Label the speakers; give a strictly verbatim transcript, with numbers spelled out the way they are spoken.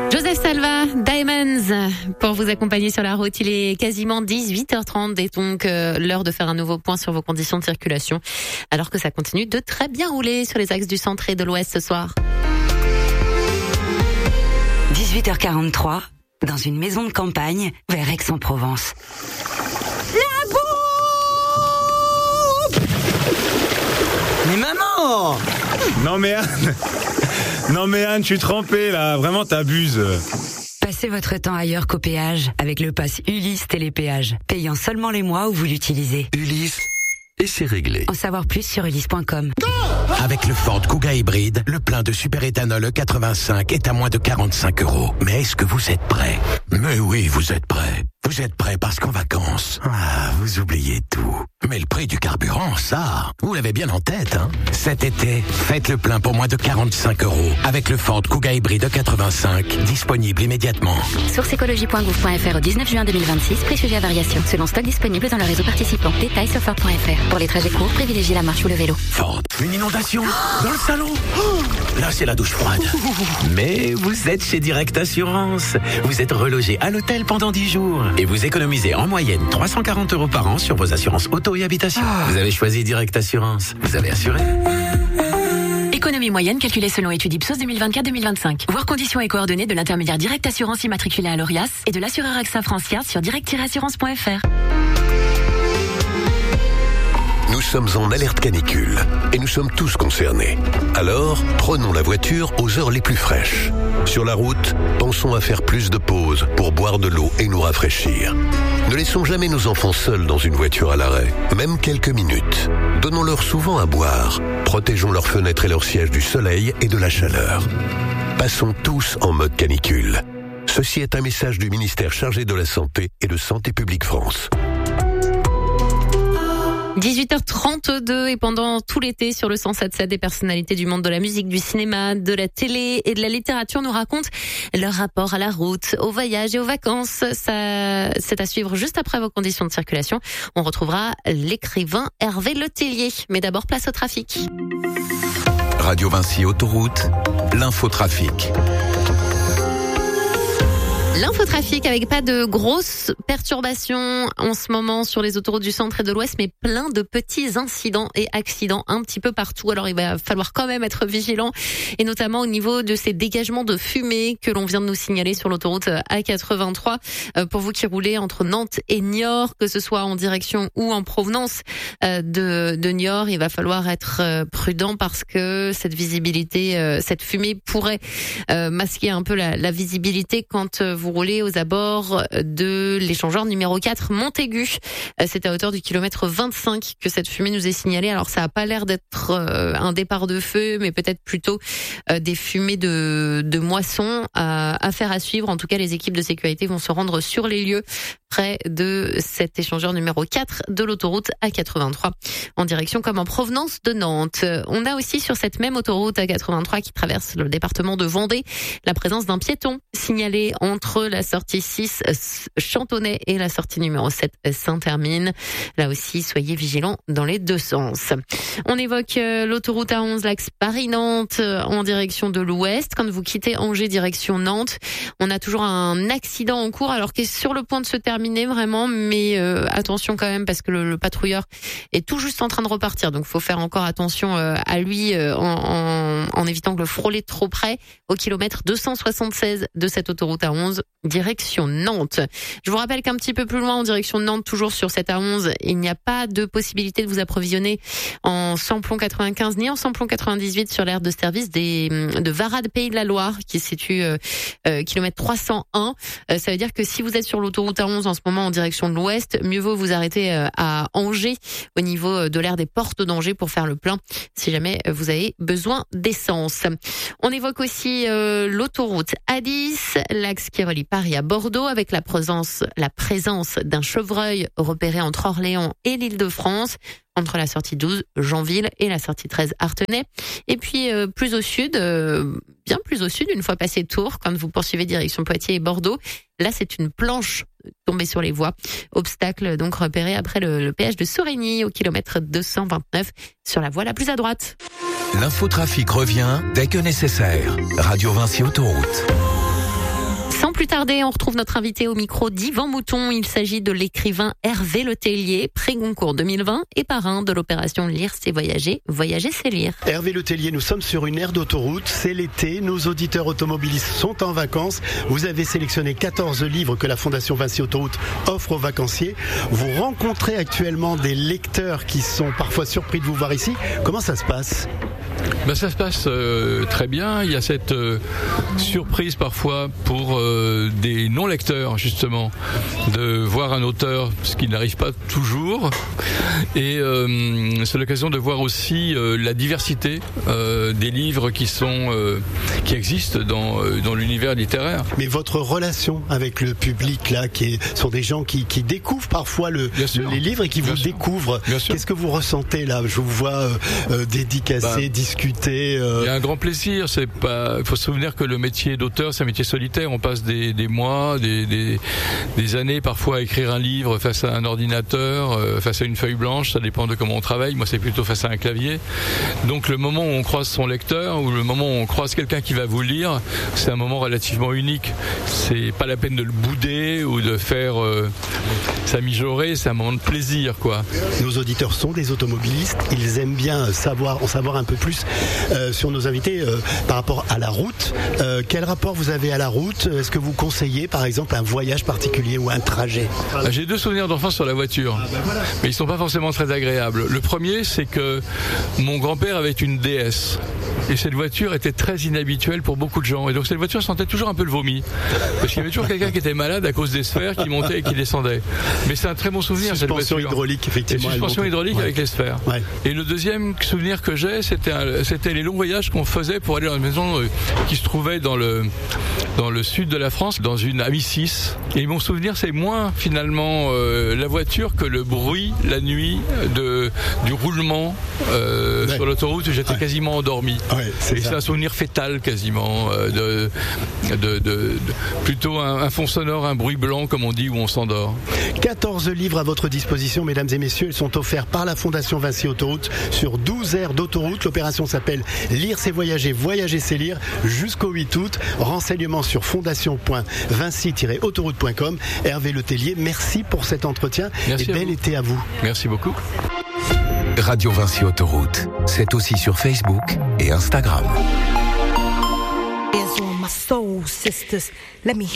Speaker 1: Joseph Salva, Diamonds, pour vous accompagner sur la route. Il est quasiment dix-huit heures trente et donc euh, l'heure de faire un nouveau point sur vos conditions de circulation, alors que ça continue de très bien rouler sur les axes du centre et de l'ouest ce soir.
Speaker 2: dix-huit heures quarante-trois, dans une maison de campagne, vers Aix-en-Provence.
Speaker 3: La bouffe! Mais maman!
Speaker 4: Non mais Anne, non mais Anne, je suis trempé là, vraiment t'abuses.
Speaker 2: Passez votre temps ailleurs qu'au péage avec le pass Ulysse Télépéage, payant seulement les mois où vous l'utilisez.
Speaker 5: Ulysse, et c'est réglé.
Speaker 2: En savoir plus sur ulysse point com.
Speaker 5: Avec le Ford Kuga hybride, le plein de superéthanol E quatre-vingt-cinq est à moins de quarante-cinq euros. Mais est-ce que vous êtes prêts? Mais oui, vous êtes prêts. Vous êtes prêts parce qu'en vacances, ah, vous oubliez tout. Mais le prix du carburant, ça, vous l'avez bien en tête, hein. Cet été, faites le plein pour moins de quarante-cinq euros avec le Ford Kuga hybride E quatre-vingt-cinq, disponible immédiatement.
Speaker 6: Source écologie point gouv point f r au dix-neuf juin deux mille vingt-six, prix sujet à variation, selon stock disponible dans le réseau participant. Détails sur ford point f r. Pour les trajets courts, privilégiez la marche ou le vélo.
Speaker 5: Ford, une inondation dans le salon. Là, c'est la douche froide. Mais vous êtes chez Direct Assurance. Vous êtes relogé à l'hôtel pendant dix jours. Et vous économisez en moyenne trois cent quarante euros par an sur vos assurances auto et habitation. Vous avez choisi Direct Assurance. Vous avez assuré.
Speaker 7: Économie moyenne calculée selon étude Ipsos deux mille vingt-quatre deux mille vingt-cinq. Voir conditions et coordonnées de l'intermédiaire Direct Assurance immatriculé à l'Orias et de l'assureur AXA Francia sur direct tiret assurance point f r.
Speaker 5: Nous sommes en alerte canicule et nous sommes tous concernés. Alors, prenons la voiture aux heures les plus fraîches. Sur la route, pensons à faire plus de pauses pour boire de l'eau et nous rafraîchir. Ne laissons jamais nos enfants seuls dans une voiture à l'arrêt, même quelques minutes. Donnons-leur souvent à boire. Protégeons leurs fenêtres et leurs sièges du soleil et de la chaleur. Passons tous en mode canicule. Ceci est un message du ministère chargé de la Santé et de Santé publique France.
Speaker 1: dix-huit heures trente-deux et pendant tout l'été sur le cent sept virgule sept, des personnalités du monde de la musique, du cinéma, de la télé et de la littérature nous racontent leur rapport à la route, au voyage et aux vacances. Ça, c'est à suivre juste après vos conditions de circulation. On retrouvera l'écrivain Hervé Letellier. Mais d'abord, place au trafic.
Speaker 8: Radio Vinci Autoroute, l'infotrafic.
Speaker 1: L'infotrafic avec pas de grosses perturbations en ce moment sur les autoroutes du centre et de l'ouest, mais plein de petits incidents et accidents un petit peu partout. Alors il va falloir quand même être vigilant, et notamment au niveau de ces dégagements de fumée que l'on vient de nous signaler sur l'autoroute A quatre-vingt-trois. Pour vous qui roulez entre Nantes et Niort, que ce soit en direction ou en provenance de, de Niort, il va falloir être prudent parce que cette visibilité, cette fumée pourrait masquer un peu la, la visibilité quand vous Vous roulez aux abords de l'échangeur numéro quatre Montaigu. C'est à hauteur du kilomètre vingt-cinq que cette fumée nous est signalée. Alors ça a pas l'air d'être un départ de feu, mais peut-être plutôt des fumées de, de moisson. Affaire à suivre. En tout cas, les équipes de sécurité vont se rendre sur les lieux près de cet échangeur numéro quatre de l'autoroute A quatre-vingt-trois en direction comme en provenance de Nantes. On a aussi sur cette même autoroute A quatre-vingt-trois qui traverse le département de Vendée la présence d'un piéton signalé entre la sortie six Chantonnay et la sortie numéro sept Saint-Hermine. Là aussi, soyez vigilants dans les deux sens. On évoque l'autoroute A onze, l'axe Paris-Nantes en direction de l'ouest. Quand vous quittez Angers direction Nantes, on a toujours un accident en cours alors qu'il est sur le point de se terminer vraiment, mais euh, attention quand même parce que le, le patrouilleur est tout juste en train de repartir. Donc, il faut faire encore attention euh, à lui euh, en, en, en évitant de le frôler trop près au kilomètre deux cent soixante-seize de cette autoroute A onze. Direction Nantes. Je vous rappelle qu'un petit peu plus loin, en direction de Nantes, toujours sur cette A onze, il n'y a pas de possibilité de vous approvisionner en samplon quatre-vingt-quinze ni en samplon quatre-vingt-dix-huit sur l'aire de service des, de Varade Pays de la Loire, qui se situe euh, euh, kilomètre trois cent un. Euh, ça veut dire que si vous êtes sur l'autoroute A onze en ce moment en direction de l'ouest, mieux vaut vous arrêter euh, à Angers, au niveau de l'aire des portes d'Angers, pour faire le plein, si jamais vous avez besoin d'essence. On évoque aussi euh, l'autoroute A dix, l'axe qui relie Paris à Bordeaux, avec la présence, la présence d'un chevreuil repéré entre Orléans et l'Île-de-France, entre la sortie douze Janville et la sortie treize Artenay. Et puis euh, plus au sud, euh, bien plus au sud, une fois passé Tours, quand vous poursuivez direction Poitiers et Bordeaux, là c'est une planche tombée sur les voies. Obstacle donc repéré après le, le péage de Sorigny au kilomètre deux cent vingt-neuf sur la voie la plus à droite.
Speaker 8: L'infotrafic revient dès que nécessaire. Radio Vinci Autoroute.
Speaker 1: Sans plus tarder, on retrouve notre invité au micro d'Yvan Mouton. Il s'agit de l'écrivain Hervé Letellier, prix Goncourt deux mille vingt et parrain de l'opération Lire c'est voyager, voyager c'est lire.
Speaker 9: Hervé Letellier, nous sommes sur une aire d'autoroute, c'est l'été, nos auditeurs automobilistes sont en vacances. Vous avez sélectionné quatorze livres que la Fondation Vinci Autoroute offre aux vacanciers. Vous rencontrez actuellement des lecteurs qui sont parfois surpris de vous voir ici. Comment ça se passe ?
Speaker 10: Ben ça se passe euh, très bien. Il y a cette euh, surprise parfois pour euh, des non-lecteurs justement de voir un auteur, ce qui n'arrive pas toujours. Et euh, c'est l'occasion de voir aussi euh, la diversité euh, des livres qui sont euh, qui existent dans euh, dans l'univers littéraire.
Speaker 9: Mais votre relation avec le public là, qui est, sont des gens qui, qui découvrent parfois le, les livres et qui
Speaker 10: Bien
Speaker 9: vous
Speaker 10: sûr.
Speaker 9: découvrent.
Speaker 10: Bien sûr.
Speaker 9: Qu'est-ce que vous ressentez là ? Je vous vois euh, euh, dédicacer,
Speaker 10: Bah,
Speaker 9: discuter. Euh...
Speaker 10: Il y a un grand plaisir. C'est pas. Il faut se souvenir que le métier d'auteur, c'est un métier solitaire. On passe des, des mois, des, des, des années parfois à écrire un livre face à un ordinateur, euh, face à une feuille blanche. Ça dépend de comment on travaille. Moi, c'est plutôt face à un clavier. Donc, le moment où on croise son lecteur ou le moment où on croise quelqu'un qui va vous lire, c'est un moment relativement unique. C'est pas la peine de le bouder ou de faire euh, s'amijorer. C'est un moment de plaisir, quoi.
Speaker 9: Nos auditeurs sont des automobilistes. Ils aiment bien savoir, en savoir un peu plus euh, sur nos invités euh, par rapport à la route. Euh, quel rapport vous avez à la route ? Est-ce que vous conseillez, par exemple, un voyage particulier ou un trajet ?
Speaker 10: J'ai deux souvenirs d'enfance sur la voiture, mais ils sont pas forcément très agréables. Le premier, c'est que mon grand-père avait une D S. Et cette voiture était très inhabituelle pour beaucoup de gens. Et donc cette voiture sentait toujours un peu le vomi. Parce qu'il y avait toujours quelqu'un qui était malade à cause des sphères qui montaient et qui descendaient. Mais c'est un très bon souvenir, cette voiture.
Speaker 9: Suspension hydraulique, effectivement.
Speaker 10: Et suspension hydraulique
Speaker 9: ouais.
Speaker 10: avec les sphères.
Speaker 9: Ouais.
Speaker 10: Et le deuxième souvenir que j'ai, c'était, un, c'était les longs voyages qu'on faisait pour aller dans une maison euh, qui se trouvait dans le, dans le sud de la France, dans une Amicis. Et mon souvenir, c'est moins finalement euh, la voiture que le bruit la nuit de, du roulement euh, ouais. sur l'autoroute où j'étais ouais. quasiment endormi.
Speaker 9: Ouais, c'est
Speaker 10: et
Speaker 9: ça.
Speaker 10: c'est un souvenir fétal quasiment, euh, de, de, de, de, plutôt un, un fond sonore, un bruit blanc comme on dit où on s'endort.
Speaker 9: quatorze livres à votre disposition, mesdames et messieurs. Ils sont offerts par la Fondation Vinci Autoroute sur douze aires d'autoroute. L'opération s'appelle Lire c'est voyager, voyager c'est lire jusqu'au huit août. Renseignements sur fondation point vinci tiret autoroute point com. Hervé Letellier, merci pour cet entretien.
Speaker 10: Merci
Speaker 9: et bel été à vous.
Speaker 10: Merci beaucoup.
Speaker 8: Radio Vinci Autoroute, c'est aussi sur Facebook et Instagram.
Speaker 11: Soul sisters, let me